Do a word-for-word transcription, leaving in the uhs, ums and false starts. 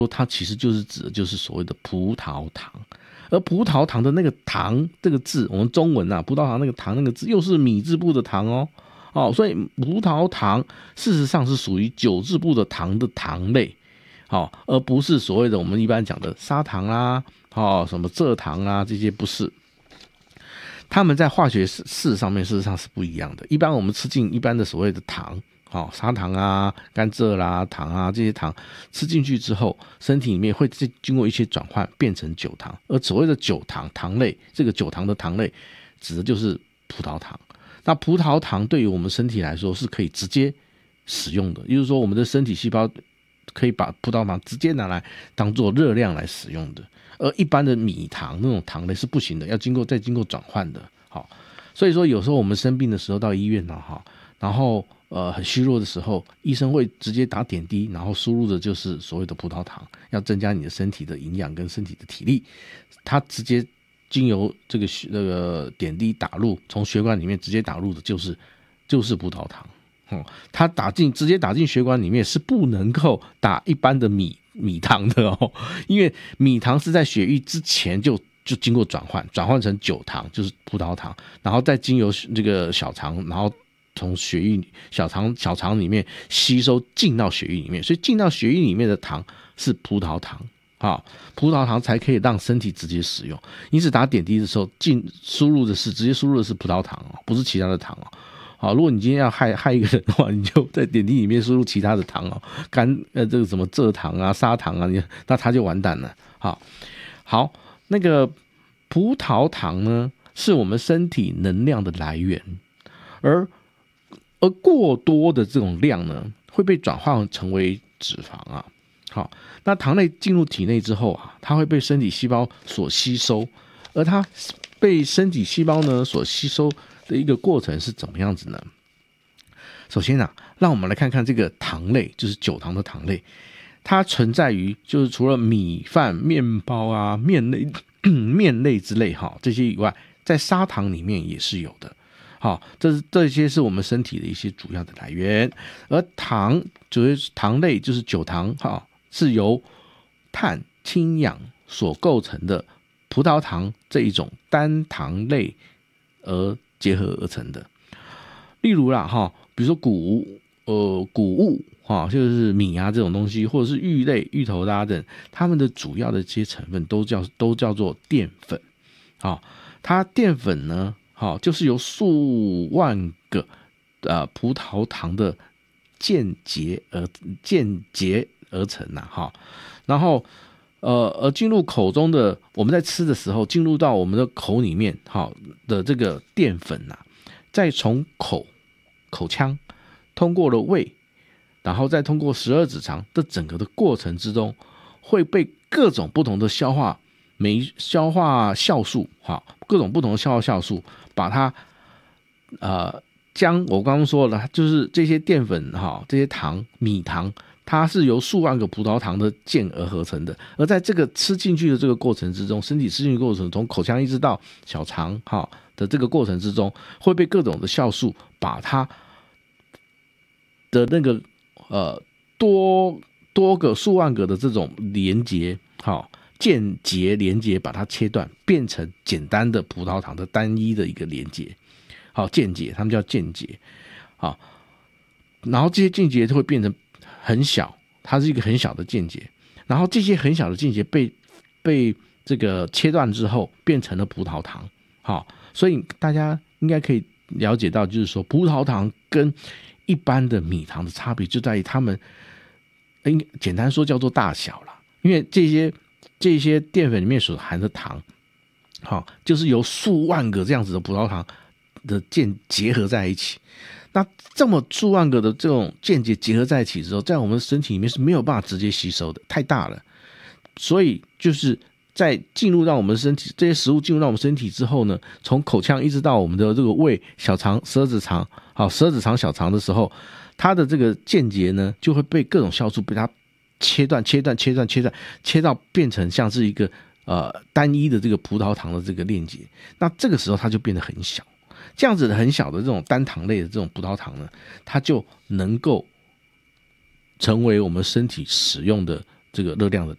它其实就是指的就是所谓的葡萄糖。而葡萄糖的那个糖这个字，我们中文啊，葡萄糖那个糖那个字又是米字部的糖哦，哦，所以葡萄糖事实上是属于九字部的糖的糖类，好、哦，而不是所谓的我们一般讲的砂糖啊，哦，什么蔗糖啊，这些不是。它们在化学式上面事实上是不一样的。一般我们吃进一般的所谓的糖，好、哦，砂糖啊、甘蔗啦、糖啊这些糖吃进去之后，身体里面会经过一些转换变成酒糖。而所谓的酒糖糖类，这个酒糖的糖类指的就是葡萄糖。那葡萄糖对于我们身体来说是可以直接使用的，也就是说我们的身体细胞可以把葡萄糖直接拿来当做热量来使用的。而一般的米糖那种糖类是不行的，要经过再经过转换的。好，所以说有时候我们生病的时候到医院呢，哈，然后呃很虚弱的时候，医生会直接打点滴，然后输入的就是所谓的葡萄糖，要增加你的身体的营养跟身体的体力。它直接经由这个那个点滴打入，从血管里面直接打入的就是就是葡萄糖。哦，它打进直接打进血管里面是不能够打一般的米米糖的哦，因为米糖是在血液之前就就经过转换，转换成酒糖，就是葡萄糖，然后再经由这个小肠，然后从血液小肠小肠里面吸收进到血液里面，所以进到血液里面的糖是葡萄糖。好，葡萄糖才可以让身体直接使用。因此打点滴的时候，进输入的是直接输入的是葡萄糖哦，不是其他的糖哦。好，如果你今天要害害一个人的话，你就在点滴里面输入其他的糖哦，甘呃这个什么蔗糖啊、砂糖啊，你那他就完蛋了。好，好，那个葡萄糖呢，是我们身体能量的来源，而而过多的这种量呢，会被转化成为脂肪啊。好，那糖类进入体内之后啊，它会被身体细胞所吸收，而它被身体细胞呢所吸收的一个过程是怎么样子呢？首先啊，让我们来看看这个糖类，就是酒糖的糖类，它存在于就是除了米饭、面包啊、面类、面类之类哈这些以外，在砂糖里面也是有的。好，这是这些是我们身体的一些主要的来源，而糖就是糖类，就是酒糖哈，是由碳、氢、氧所构成的葡萄糖这一种单糖类而结合而成的。例如啦哈，比如说谷呃谷物哈，就是米啊这种东西，或者是芋类、芋头啦等，它们的主要的这些成分都叫都叫做淀粉。好，它淀粉呢，好就是由数万个呃葡萄糖的间结而间结而成呐、啊、哈，然后。呃，而进入口中的，我们在吃的时候，进入到我们的口里面，好的这个淀粉呐、啊，再从口口腔通过了胃，然后再通过十二指肠的整个的过程之中，会被各种不同的消化酶、消化酵素，哈，各种不同的消化酵素，把它呃将我刚刚说了，就是这些淀粉哈，这些糖米糖。它是由数万个葡萄糖的键而合成的，而在这个吃进去的这个过程之中，身体吃进去的过程，从口腔一直到小肠哈的这个过程之中，会被各种的酵素把它的那个呃多多个数万个的这种连结，好间接连结，把它切断，变成简单的葡萄糖的单一的一个连结，好间接，他们叫间接，好，然后这些间接就会变成。很小，它是一个很小的间接，然后这些很小的间接被被这个切断之后，变成了葡萄糖。好，所以大家应该可以了解到，就是说葡萄糖跟一般的米糖的差别就在于它们，简单说叫做大小啦，因为这些这些淀粉里面所含的糖，好，就是由数万个这样子的葡萄糖的键结合在一起。那这么数万个的这种间接结合在一起之后，在我们身体里面是没有办法直接吸收的，太大了。所以就是在进入到我们身体，这些食物进入到我们身体之后呢，从口腔一直到我们的这个胃、小肠、十二指肠，好，十二指肠、小肠的时候，它的这个间接呢，就会被各种酵素被它切断、切断、切断、切断，切到变成像是一个呃单一的这个葡萄糖的这个链接。那这个时候它就变得很小。这样子的很小的这种单糖类的这种葡萄糖呢，它就能够成为我们身体使用的这个热量的